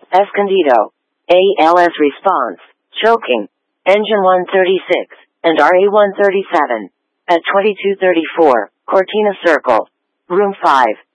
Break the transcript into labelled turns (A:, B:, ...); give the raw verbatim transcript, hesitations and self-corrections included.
A: Escondido. A L S response, choking. Engine one thirty-six, and R A one thirty-seven. At twenty-two thirty-four, Cortina Circle. Room five.